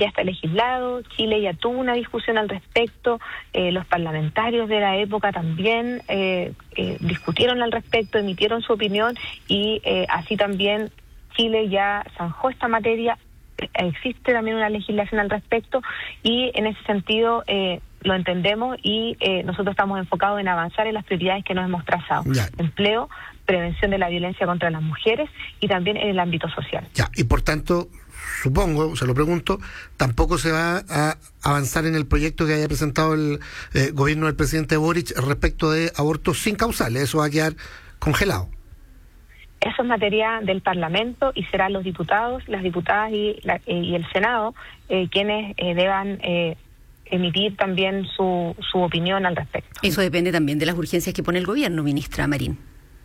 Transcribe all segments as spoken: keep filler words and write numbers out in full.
ya está legislado, Chile ya tuvo una discusión al respecto, eh, los parlamentarios de la época también eh, eh, discutieron al respecto, emitieron su opinión y eh, así también Chile ya zanjó esta materia, existe también una legislación al respecto y en ese sentido eh, lo entendemos y eh, nosotros estamos enfocados en avanzar en las prioridades que nos hemos trazado. Ya. Empleo, prevención de la violencia contra las mujeres y también en el ámbito social. Ya, y por tanto, supongo, se lo pregunto, tampoco se va a avanzar en el proyecto que haya presentado el eh, gobierno del presidente Boric respecto de abortos sin causales, eso va a quedar congelado. Eso es materia del Parlamento y serán los diputados, las diputadas y, la, eh, y el Senado eh, quienes eh, deban eh, emitir también su, su opinión al respecto. Eso depende también de las urgencias que pone el gobierno, ministra Marín.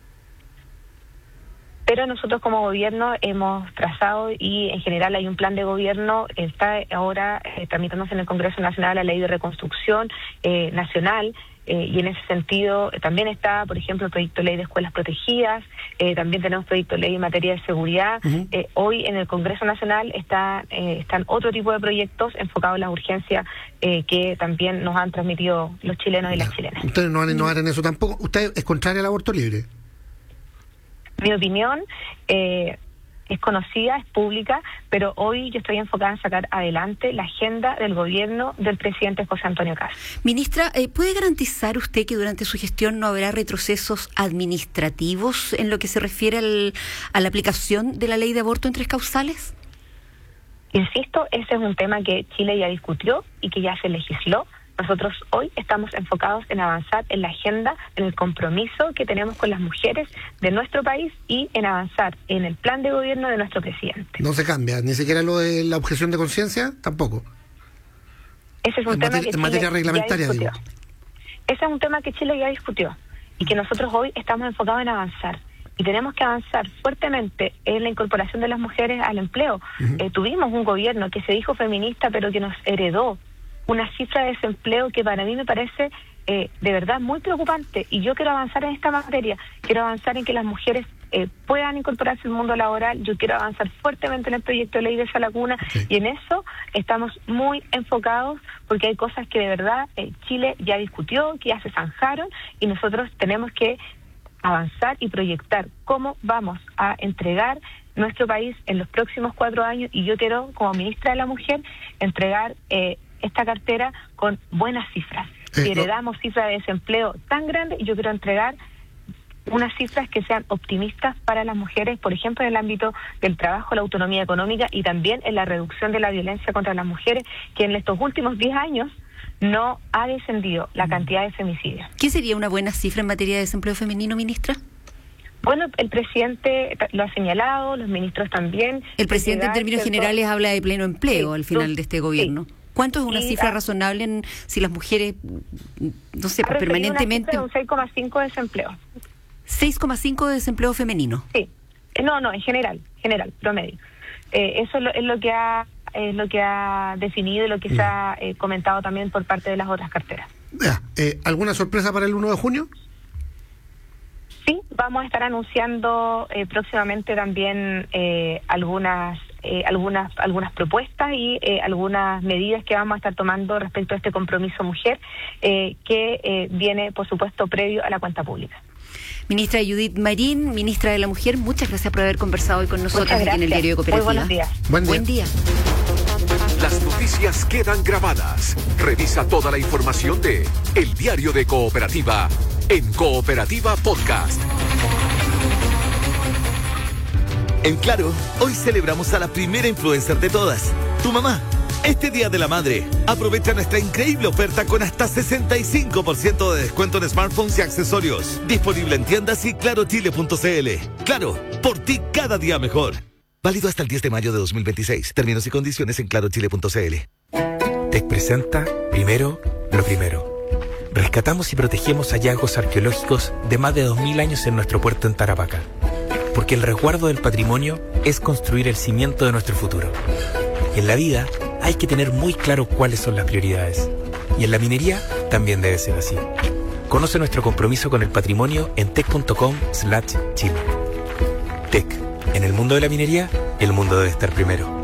Pero nosotros como gobierno hemos trazado y en general hay un plan de gobierno, está ahora eh, tramitándose en el Congreso Nacional la Ley de Reconstrucción eh, Nacional, eh, y en ese sentido eh, también está, por ejemplo, el proyecto de ley de escuelas protegidas, eh, también tenemos proyecto de ley en materia de seguridad. Uh-huh. Eh, hoy en el Congreso Nacional está, eh, están otro tipo de proyectos enfocados en las urgencias eh, que también nos han transmitido los chilenos y no. las chilenas. Ustedes no van a innovar en eso tampoco. ¿Usted es contrario al aborto libre? Mi opinión eh, es conocida, es pública, pero hoy yo estoy enfocada en sacar adelante la agenda del gobierno del presidente José Antonio Kast. Ministra, eh, ¿puede garantizar usted que durante su gestión no habrá retrocesos administrativos en lo que se refiere al, a la aplicación de la ley de aborto en tres causales? Insisto, ese es un tema que Chile ya discutió y que ya se legisló. Nosotros hoy estamos enfocados en avanzar en la agenda, en el compromiso que tenemos con las mujeres de nuestro país y en avanzar en el plan de gobierno de nuestro presidente. No se cambia, ni siquiera lo de la objeción de conciencia, tampoco. Ese es un en tema materia, que en Chile materia reglamentaria, ya discutió. Digo. Ese es un tema que Chile ya discutió y que nosotros hoy estamos enfocados en avanzar. Y tenemos que avanzar fuertemente en la incorporación de las mujeres al empleo. Uh-huh. Eh, tuvimos un gobierno que se dijo feminista, pero que nos heredó una cifra de desempleo que para mí me parece eh, de verdad muy preocupante y yo quiero avanzar en esta materia, quiero avanzar en que las mujeres eh, puedan incorporarse al mundo laboral, yo quiero avanzar fuertemente en el proyecto de ley de esa lacuna okay. y en eso estamos muy enfocados porque hay cosas que de verdad eh, Chile ya discutió, que ya se zanjaron y nosotros tenemos que avanzar y proyectar cómo vamos a entregar nuestro país en los próximos cuatro años y yo quiero como ministra de la Mujer entregar eh, esta cartera con buenas cifras. Si eh, heredamos no. cifras de desempleo tan grandes, yo quiero entregar unas cifras que sean optimistas para las mujeres, por ejemplo, en el ámbito del trabajo, la autonomía económica y también en la reducción de la violencia contra las mujeres, que en estos últimos diez años no ha descendido la cantidad de femicidios. ¿Qué sería una buena cifra en materia de desempleo femenino, ministra? Bueno, el presidente lo ha señalado, los ministros también. El presidente en términos ¿cierto? generales habla de pleno empleo sí, al final de este gobierno. Sí. ¿Cuánto es una y, cifra ah, razonable en si las mujeres, no sé, permanentemente... un seis coma cinco de desempleo. seis coma cinco de desempleo femenino. Sí. No, no, en general, general, promedio. Eh, eso es lo, es lo que ha es lo que ha definido y lo que mm. se ha eh, comentado también por parte de las otras carteras. Ya, eh, ¿alguna sorpresa para el uno de junio? Sí, vamos a estar anunciando eh, próximamente también eh, algunas eh, algunas algunas propuestas y eh, algunas medidas que vamos a estar tomando respecto a este compromiso mujer eh, que eh, viene, por supuesto, previo a la cuenta pública. Ministra Judith Marín, ministra de la Mujer, muchas gracias por haber conversado hoy con nosotros aquí en el Diario de Cooperativa. Muy buenos días. Buen día. Buen día. Las noticias quedan grabadas. Revisa toda la información de El Diario de Cooperativa en Cooperativa Podcast. En Claro, hoy celebramos a la primera influencer de todas, tu mamá. Este Día de la Madre, aprovecha nuestra increíble oferta con hasta sesenta y cinco por ciento de descuento en smartphones y accesorios. Disponible en tiendas y claro chile punto c l. Claro, por ti cada día mejor. Válido hasta el diez de mayo de dos mil veintiséis. Términos y condiciones en claro chile punto c l. Tec presenta Primero lo Primero. Rescatamos y protegemos hallazgos arqueológicos de más de dos mil años en nuestro puerto en Tarapacá. Porque el resguardo del patrimonio es construir el cimiento de nuestro futuro. Y en la vida hay que tener muy claro cuáles son las prioridades. Y en la minería también debe ser así. Conoce nuestro compromiso con el patrimonio en tec punto com slash chile. Tec. En el mundo de la minería, el mundo debe estar primero.